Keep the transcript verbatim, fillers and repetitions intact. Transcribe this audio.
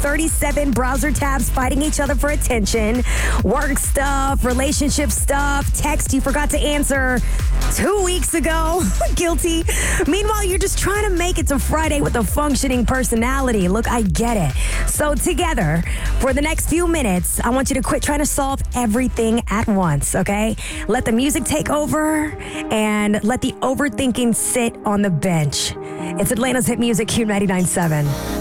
thirty-seven browser tabs fighting each other for attention. Work stuff, relationship stuff, text you forgot to answer two weeks ago. Guilty. Meanwhile, you're just trying to make it to Friday with a functioning personality. Look, I get it. So together, for the next few minutes, I want you to quit trying to solve everything at once, okay? Let the music take over and let the overthinking sit on the bench. It's Atlanta's hit music, Q ninety-nine point seven.